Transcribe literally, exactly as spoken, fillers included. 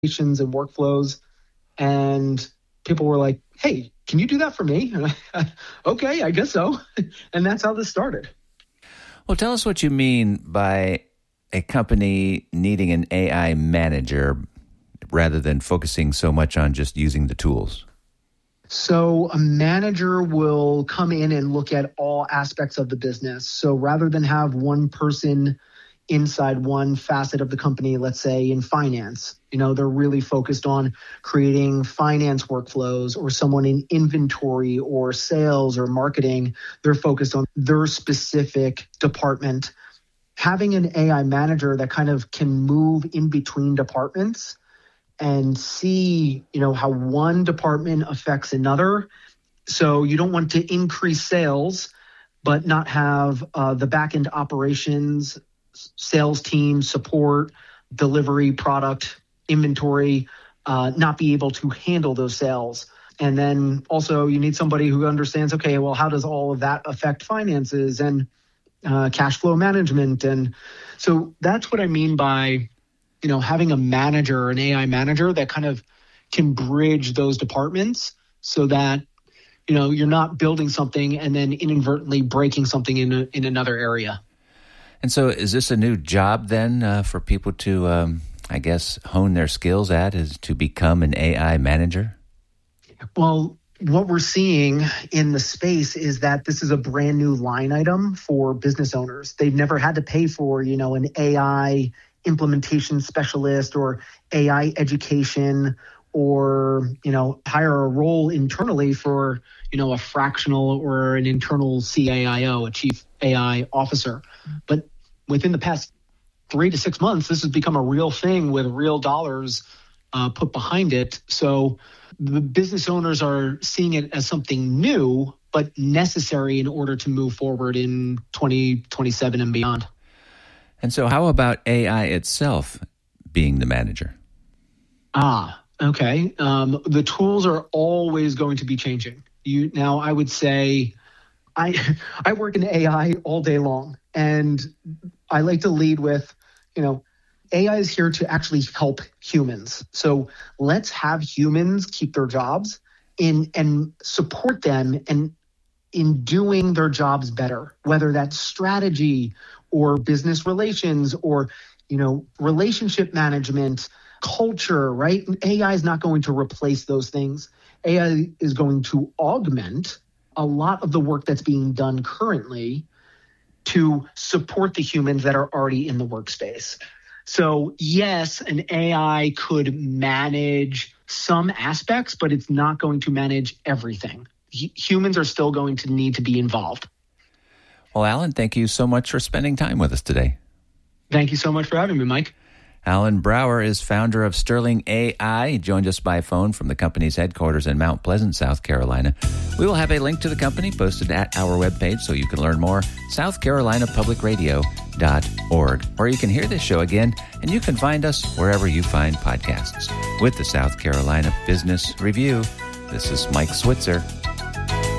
and workflows. And people were like, hey, can you do that for me? And I, okay, I guess so. And that's how this started. Well, tell us what you mean by a company needing an A I manager rather than focusing so much on just using the tools. So a manager will come in and look at all aspects of the business. So rather than have one person inside one facet of the company, let's say in finance, you know, they're really focused on creating finance workflows, or someone in inventory or sales or marketing, they're focused on their specific department. Having an A I manager that kind of can move in between departments and see, you know, how one department affects another. So you don't want to increase sales, but not have uh, the back-end operations, sales team, support, delivery, product, inventory, uh, not be able to handle those sales. And then also you need somebody who understands, okay, well, how does all of that affect finances and uh, cash flow management? And so that's what I mean by, you know, having a manager, an A I manager that kind of can bridge those departments so that, you know, you're not building something and then inadvertently breaking something in a, in another area. And so is this a new job then uh, for people to, um, I guess, hone their skills at, is to become an A I manager? Well, what we're seeing in the space is that this is a brand new line item for business owners. They've never had to pay for, you know, an A I implementation specialist or A I education, or, you know, hire a role internally for, you know, a fractional or an internal C A I O, a chief A I officer. But within the past three to six months, this has become a real thing with real dollars uh, put behind it. So the business owners are seeing it as something new, but necessary in order to move forward in twenty twenty-seven and beyond. And so how about A I itself being the manager? Ah, okay. Um, the tools are always going to be changing. You now, I would say I I work in A I all day long, and I like to lead with, you know, A I is here to actually help humans. So let's have humans keep their jobs in and support them and in doing their jobs better, whether that's strategy or business relations or, you know, relationship management, culture, right? A I is not going to replace those things. A I is going to augment a lot of the work that's being done currently to support the humans that are already in the workspace. So yes, an A I could manage some aspects, but it's not going to manage everything. H- humans are still going to need to be involved. Well, Alan, thank you so much for spending time with us today. Thank you so much for having me, Mike. Alan Brower is founder of Sterling A I. He joined us by phone from the company's headquarters in Mount Pleasant, South Carolina. We will have a link to the company posted at our webpage so you can learn more, south carolina public radio dot org. Or you can hear this show again, and you can find us wherever you find podcasts. With the South Carolina Business Review, this is Mike Switzer.